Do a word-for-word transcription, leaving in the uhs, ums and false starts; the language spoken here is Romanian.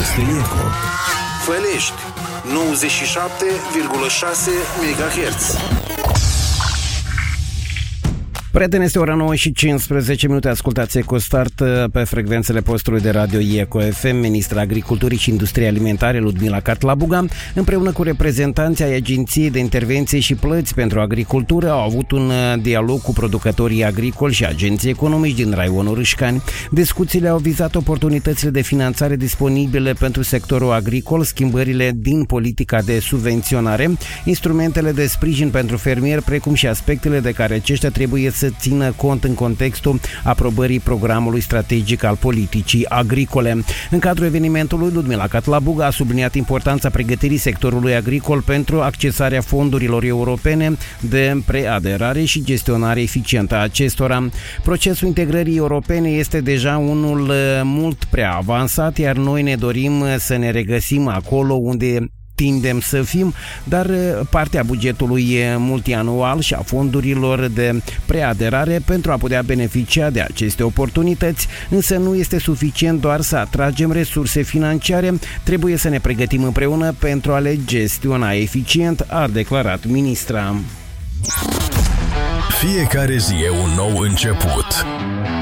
este Eco. Fălești, nouăzeci și șapte virgulă șase megahertz. Prieteni, este ora nouă și cincisprezece minute, ascultați EcoStart pe frecvențele postului de radio Eco F M. Ministra Agriculturii și Industriei Alimentare, Ludmila Catlabuga, împreună cu reprezentanții ai Agenției de Intervenție și Plăți pentru Agricultură, au avut un dialog cu producătorii agricoli și agenții economici din raionul Râșcani. Discuțiile au vizat oportunitățile de finanțare disponibile pentru sectorul agricol, schimbările din politica de subvenționare, instrumentele de sprijin pentru fermieri, precum și aspectele de care aceștia trebuie să să țină cont în contextul aprobării programului strategic al politicii agricole. În cadrul evenimentului, Ludmila Catlabuga a subliniat importanța pregătirii sectorului agricol pentru accesarea fondurilor europene de preaderare și gestionare eficientă a acestora. Procesul integrării europene este deja unul mult prea avansat, iar noi ne dorim să ne regăsim acolo unde tindem să fim, dar partea bugetului multianual și a fondurilor de preaderare pentru a putea beneficia de aceste oportunități, însă nu este suficient doar să atragem resurse financiare, trebuie să ne pregătim împreună pentru a le gestiona eficient, a declarat ministra. Fiecare zi e un nou început.